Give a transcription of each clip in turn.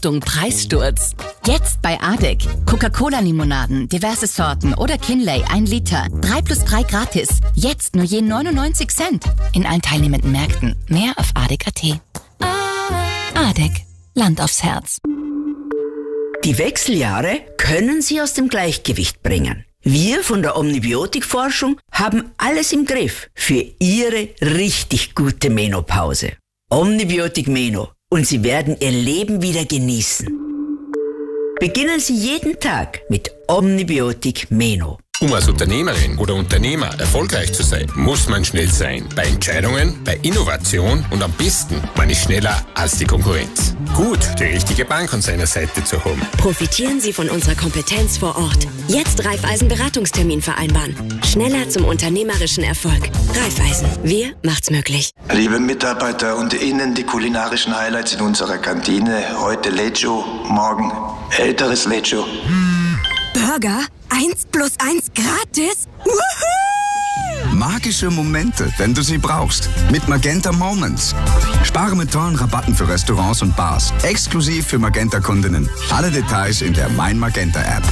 Achtung, Preissturz. Jetzt bei ADEC. Coca-Cola-Limonaden, diverse Sorten oder Kinley 1 Liter. 3+3 gratis. Jetzt nur je 99 Cent. In allen teilnehmenden Märkten. Mehr auf adec.at. ADEC. Land aufs Herz. Die Wechseljahre können Sie aus dem Gleichgewicht bringen. Wir von der Omnibiotik-Forschung haben alles im Griff für Ihre richtig gute Menopause. Omnibiotik Meno. Und Sie werden Ihr Leben wieder genießen. Beginnen Sie jeden Tag mit Omnibiotik Meno. Um als Unternehmerin oder Unternehmer erfolgreich zu sein, muss man schnell sein. Bei Entscheidungen, bei Innovation und am besten, man ist schneller als die Konkurrenz. Gut, die richtige Bank an seiner Seite zu haben. Profitieren Sie von unserer Kompetenz vor Ort. Jetzt Raiffeisen Beratungstermin vereinbaren. Schneller zum unternehmerischen Erfolg. Raiffeisen. Wir macht's möglich. Liebe Mitarbeiter und Ihnen die kulinarischen Highlights in unserer Kantine. Heute Lecho, morgen älteres Lecho. Burger? 1+1 gratis? Woohoo! Magische Momente, wenn du sie brauchst. Mit Magenta Moments. Spare mit tollen Rabatten für Restaurants und Bars. Exklusiv für Magenta-Kundinnen. Alle Details in der Mein Magenta-App.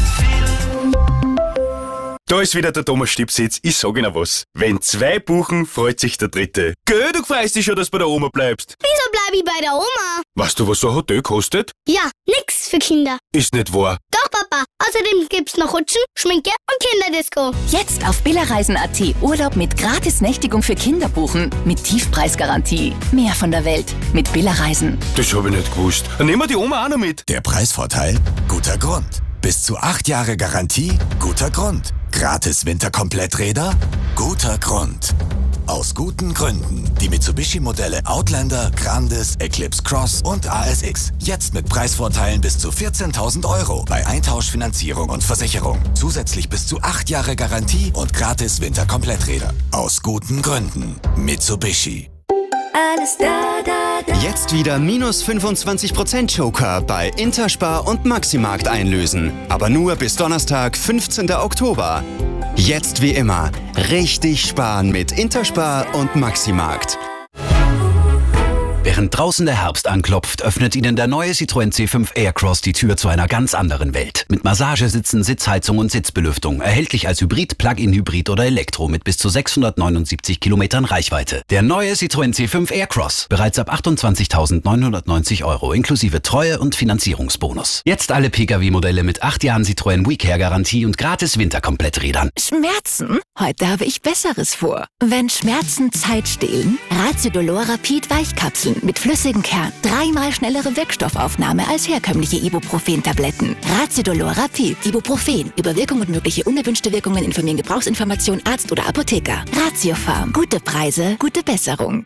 Da ist wieder der Thomas Stipsitz. Ich sag Ihnen was. Wenn 2 buchen, freut sich der dritte. Gell, du freust dich schon, dass du bei der Oma bleibst. Wieso bleib ich bei der Oma? Weißt du, was so ein Hotel kostet? Ja, nix für Kinder. Ist nicht wahr. Doch, Papa. Außerdem gibt's noch Rutschen, Schminke und Kinderdisco. Jetzt auf billerreisen.at Urlaub mit Gratis-Nächtigung für Kinder buchen. Mit Tiefpreisgarantie. Mehr von der Welt. Mit Billerreisen. Das habe ich nicht gewusst. Dann nehmen wir die Oma auch noch mit. Der Preisvorteil? Guter Grund. Bis zu 8 Jahre Garantie? Guter Grund. Gratis Winterkompletträder? Guter Grund. Aus guten Gründen. Die Mitsubishi-Modelle Outlander, Grandis, Eclipse Cross und ASX. Jetzt mit Preisvorteilen bis zu 14.000 € bei Eintauschfinanzierung und Versicherung. Zusätzlich bis zu 8 Jahre Garantie und gratis Winterkompletträder. Aus guten Gründen. Mitsubishi. Alles da, da, da. Jetzt wieder minus 25% Joker bei Interspar und Maximarkt einlösen. Aber nur bis Donnerstag, 15. Oktober. Jetzt wie immer, richtig sparen mit Interspar und Maximarkt. Während draußen der Herbst anklopft, öffnet Ihnen der neue Citroën C5 Aircross die Tür zu einer ganz anderen Welt. Mit Massagesitzen, Sitzheizung und Sitzbelüftung. Erhältlich als Hybrid, Plug-in-Hybrid oder Elektro mit bis zu 679 Kilometern Reichweite. Der neue Citroën C5 Aircross. Bereits ab 28.990 € inklusive Treue- und Finanzierungsbonus. Jetzt alle Pkw-Modelle mit 8 Jahren Citroën WeCare-Garantie und gratis Winterkompletträdern. Schmerzen? Heute habe ich Besseres vor. Wenn Schmerzen Zeit stehlen, Raziodolor Rapid Weichkapseln mit flüssigem Kern. 3-mal schnellere Wirkstoffaufnahme als herkömmliche Ibuprofen-Tabletten. Raziodolor Rapid. Ibuprofen. Über Wirkung und mögliche unerwünschte Wirkungen informieren Gebrauchsinformation Arzt oder Apotheker. Ratiofarm. Gute Preise, gute Besserung.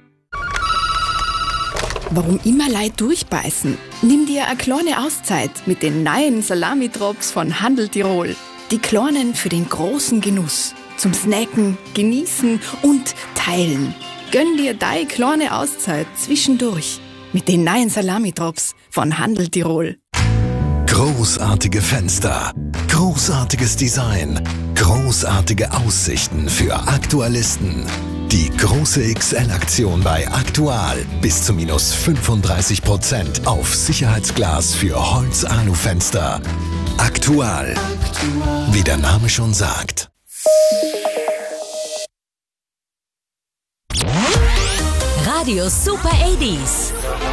Warum immer Leid durchbeißen? Nimm dir eine kleine Auszeit mit den neuen Salami-Drops von Handel Tirol. Die kleinen für den großen Genuss. Zum Snacken, Genießen und Teilen. Gönn dir deine kleine Auszeit zwischendurch mit den neuen Salami-Drops von Handel Tirol. Großartige Fenster, großartiges Design, großartige Aussichten für Aktualisten. Die große XL-Aktion bei Aktual. Bis zu minus 35% auf Sicherheitsglas für Holz-Alu-Fenster. Aktual. Wie der Name schon sagt. Radio Super 80s.